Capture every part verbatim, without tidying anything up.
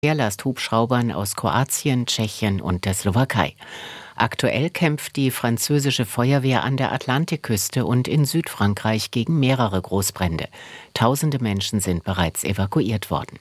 Schwerlasthubschraubern aus Kroatien, Tschechien und der Slowakei. Aktuell kämpft die französische Feuerwehr an der Atlantikküste und in Südfrankreich gegen mehrere Großbrände. Tausende Menschen sind bereits evakuiert worden.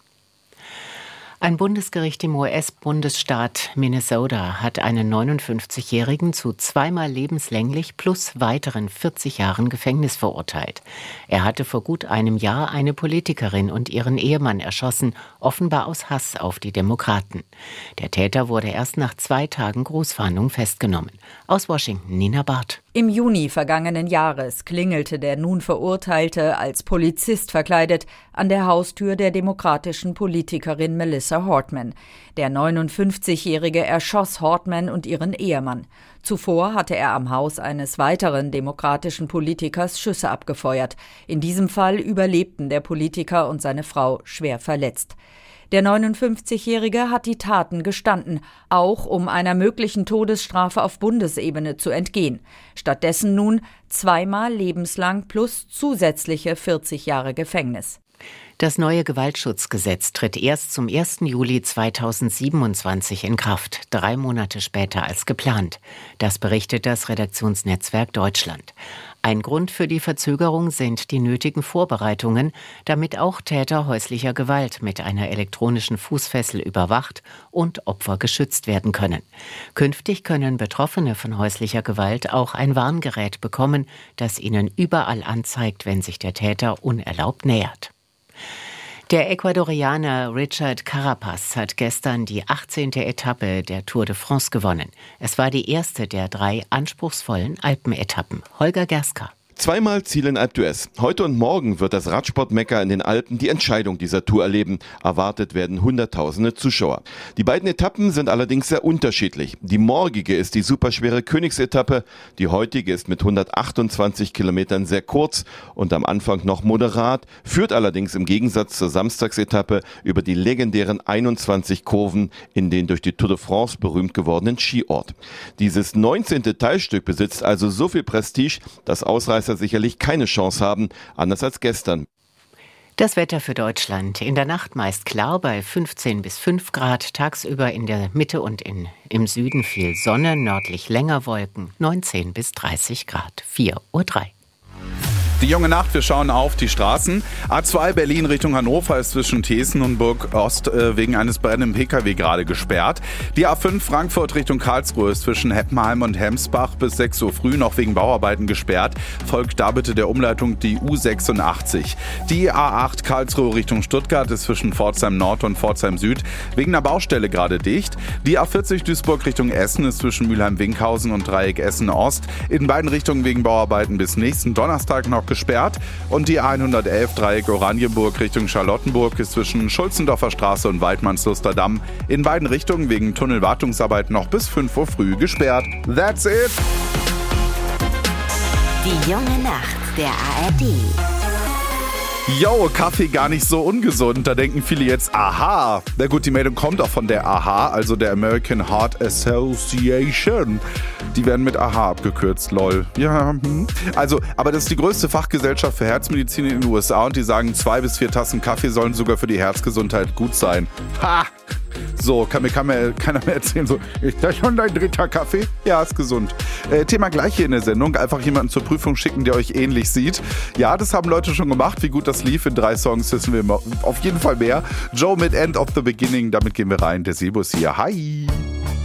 Ein Bundesgericht im U S-Bundesstaat Minnesota hat einen neunundfünfzigjährigen zu zweimal lebenslänglich plus weiteren vierzig Jahren Gefängnis verurteilt. Er hatte vor gut einem Jahr eine Politikerin und ihren Ehemann erschossen, offenbar aus Hass auf die Demokraten. Der Täter wurde erst nach zwei Tagen Großfahndung festgenommen. Aus Washington, Nina Barth. Im Juni vergangenen Jahres klingelte der nun Verurteilte als Polizist verkleidet an der Haustür der demokratischen Politikerin Melissa Hortman. Der neunundfünfzigjährige erschoss Hortman und ihren Ehemann. Zuvor hatte er am Haus eines weiteren demokratischen Politikers Schüsse abgefeuert. In diesem Fall überlebten der Politiker und seine Frau schwer verletzt. Der neunundfünfzigjährige hat die Taten gestanden, auch um einer möglichen Todesstrafe auf Bundesebene zu entgehen. Stattdessen nun zweimal lebenslang plus zusätzliche vierzig Jahre Gefängnis. Das neue Gewaltschutzgesetz tritt erst zum ersten Juli zweitausendsiebenundzwanzig in Kraft, drei Monate später als geplant. Das berichtet das Redaktionsnetzwerk Deutschland. Ein Grund für die Verzögerung sind die nötigen Vorbereitungen, damit auch Täter häuslicher Gewalt mit einer elektronischen Fußfessel überwacht und Opfer geschützt werden können. Künftig können Betroffene von häuslicher Gewalt auch ein Warngerät bekommen, das ihnen überall anzeigt, wenn sich der Täter unerlaubt nähert. Der Ecuadorianer Richard Carapaz hat gestern die achtzehnte Etappe der Tour de France gewonnen. Es war die erste der drei anspruchsvollen Alpenetappen. Holger Gerska. Zweimal Ziel in Alpe d'Huez. Heute und morgen wird das Radsport-Mekka in den Alpen die Entscheidung dieser Tour erleben. Erwartet werden Hunderttausende Zuschauer. Die beiden Etappen sind allerdings sehr unterschiedlich. Die morgige ist die superschwere Königsetappe. Die heutige ist mit hundertachtundzwanzig Kilometern sehr kurz und am Anfang noch moderat, führt allerdings im Gegensatz zur Samstagsetappe über die legendären einundzwanzig Kurven in den durch die Tour de France berühmt gewordenen Skiort. Dieses neunzehnte Teilstück besitzt also so viel Prestige, dass Ausreißer sicherlich keine Chance haben, anders als gestern. Das Wetter für Deutschland. In der Nacht meist klar bei fünfzehn bis fünf Grad, tagsüber in der Mitte und in, im Süden viel Sonne, nördlich länger Wolken, neunzehn bis dreißig Grad, vier Uhr drei. Die junge Nacht, wir schauen auf die Straßen. A zwei Berlin Richtung Hannover ist zwischen Thesen und Burg Ost äh, wegen eines brennenden Pkw gerade gesperrt. Die A fünf Frankfurt Richtung Karlsruhe ist zwischen Heppenheim und Hemsbach bis sechs Uhr früh noch wegen Bauarbeiten gesperrt. Folgt da bitte der Umleitung die U sechsundachtzig. Die A acht Karlsruhe Richtung Stuttgart ist zwischen Pforzheim Nord und Pforzheim Süd wegen einer Baustelle gerade dicht. Die A vierzig Duisburg Richtung Essen ist zwischen Mülheim-Winkhausen und Dreieck Essen Ost in beiden Richtungen wegen Bauarbeiten bis nächsten Donnerstag noch gesperrt und die A hundertelf Dreieck Oranienburg Richtung Charlottenburg ist zwischen Schulzendorfer Straße und Waldmannsluster Damm in beiden Richtungen wegen Tunnelwartungsarbeiten noch bis fünf Uhr früh gesperrt. That's it! Die junge Nacht der A R D. Yo, Kaffee gar nicht so ungesund. Da denken viele jetzt, aha. Na gut, die Meldung kommt auch von der A H A, also der American Heart Association. Die werden mit A H A abgekürzt, lol. Ja, hm. Also, aber das ist die größte Fachgesellschaft für Herzmedizin in den U S A und die sagen, zwei bis vier Tassen Kaffee sollen sogar für die Herzgesundheit gut sein. Ha! So, kann mir, kann mir keiner mehr erzählen, so, ist das schon dein dritter Kaffee? Ja, ist gesund. Äh, Thema gleich hier in der Sendung, einfach jemanden zur Prüfung schicken, der euch ähnlich sieht. Ja, das haben Leute schon gemacht, wie gut das lief. In drei Songs wissen wir auf jeden Fall mehr. Joe mit End of the Beginning, damit gehen wir rein. Der Sebo ist hier. Hi!